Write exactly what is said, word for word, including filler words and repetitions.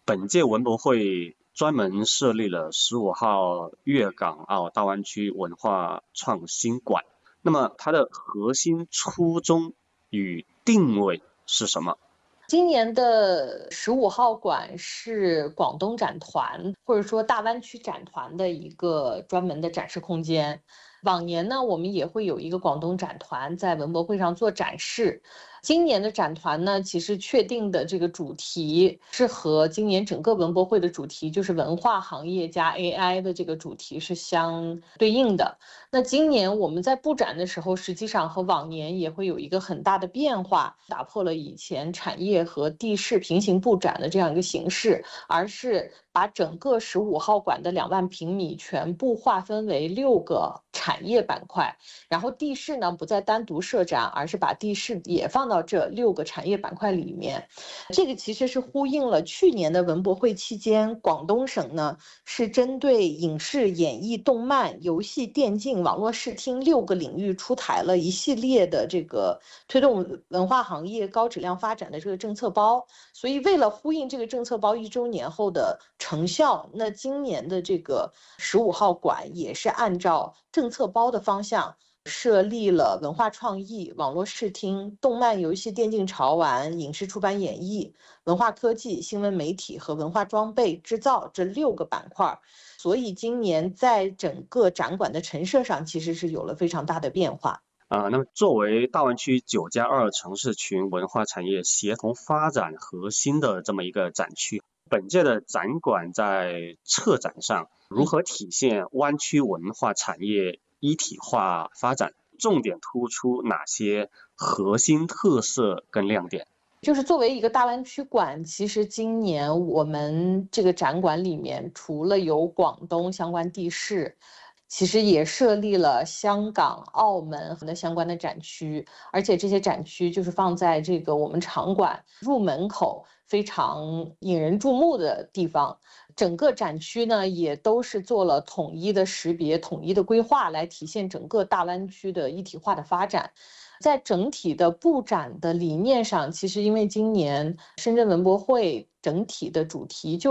本届文博会专门设立了十五号粤港澳大湾区文化创新馆。那么它的核心初衷与定位是什么？ 今年的十五号馆是广东展团或者说大湾区展团的一个专门的展示空间。往年呢，我们也会有一个广东展团在文博会上做展示。今年的展团呢，其实确定的这个主题是和今年整个文博会的主题，就是文化行业加 A I 的这个主题是相对应的。那今年我们在布展的时候，实际上和往年也会有一个很大的变化，打破了以前产业和地势平行布展的这样一个形式，而是把整个十五号馆的两万平米全部划分为六个产业板块，然后地势呢不再单独设展，而是把地势也放到这六个产业板块里面。这个其实是呼应了去年的文博会期间，广东省呢是针对影视、演艺、动漫、游戏、电竞、网络视听六个领域出台了一系列的这个推动文化行业高质量发展的这个政策包。所以为了呼应这个政策包一周年后的成效，那今年的这个十五号馆也是按照政策包的方向设立了文化创意、网络视听、动漫、游戏、电竞、潮玩、影视出版演艺、文化科技、新闻媒体和文化装备制造这六个板块。所以今年在整个展馆的陈设上，其实是有了非常大的变化。 啊、呃，那么作为大湾区九加二城市群文化产业协同发展核心的这么一个展区，本届的展馆在策展上如何体现湾区文化产业一体化发展？重点突出哪些核心特色跟亮点？ 就是作为一个大湾区馆，其实今年我们这个展馆里面，除了有广东相关地势，其实也设立了香港、澳门的相关的展区，而且这些展区就是放在这个我们场馆入门口非常引人注目的地方。整个展区呢，也都是做了统一的识别、统一的规划，来体现整个大湾区的一体化的发展。在整体的布展的理念上，其实因为今年深圳文博会整体的主题就